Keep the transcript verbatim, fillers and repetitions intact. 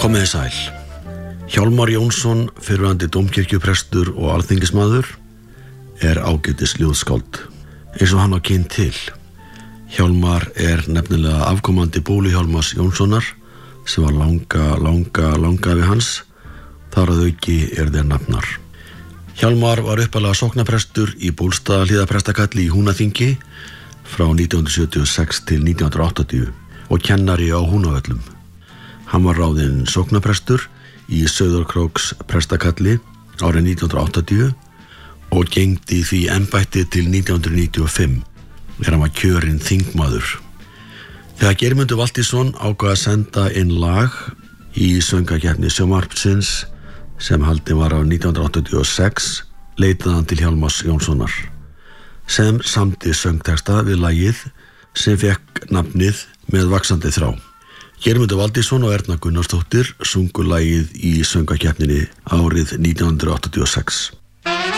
Komiði sæl. Hjálmar Jónsson, fyrrverandi dómkirkjuprestur og alþingismaður, er ágætis ljóðskáld, eins og hann á kyn til. Hjálmar er nefnilega afkomandi Bólu Hjálmars Jónssonar, sem var langa, langa, langa við hans. Þar að auki er þeir nafnar. Hjálmar var uppalega sóknaprestur í Bólstaðarhlíðarprestakalli í Húnaþingi frá nítján hundruð sjötíu og sex til nítján hundruð áttatíu og kennari á Húnavöllum. Hann var ráðinn sóknaprestur í Sauðárkróks prestakalli árið nítján hundruð áttatíu og gegndi því embætti til nítján hundruð níutíu og fimm þegar hann var kjörinn þingmaður. Þegar Geirmundur Valtýsson ákvað að senda inn lag í söngvakeppni sjónvarpsins sem haldin var á nítján hundruð áttatíu og sex leitaði hann til Hjálmars Jónssonar sem samdi söngtexta við lagið sem fekk nafnið Með vaxandi þrá. Geirmundur Valtýsson og Erna Gunnarsdóttir sungu lagið í söngvakeppninni árið nítján hundruð áttatíu og sex.